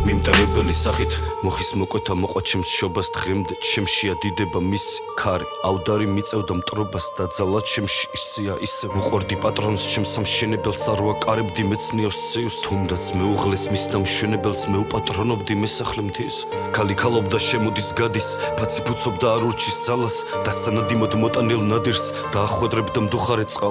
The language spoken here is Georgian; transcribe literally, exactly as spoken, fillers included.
მიმტევებელი სახით მოხის მოკვეთა მოყვა ჩემს შობას დღემდე ჩემშია დიდება მის ქარი აუდარი მიწევდა მტრობას და ძალად ჩემში ისეა ისე უყვარდი პატრონს ჩემს სამშენებელს არ ვაკარებდი მეცნიოს ციუს თუნდაც მეუღლეს მის დამშენებელს მე უპატრონობდი მესახლე მთის ქალი ქალობდა შემოდის გადის ფაცი ფუცობდა არ ურჩის ძალას და სანადიმოდ მოტანილ ნადირს და ახვედრებდა მდუხარე წყალს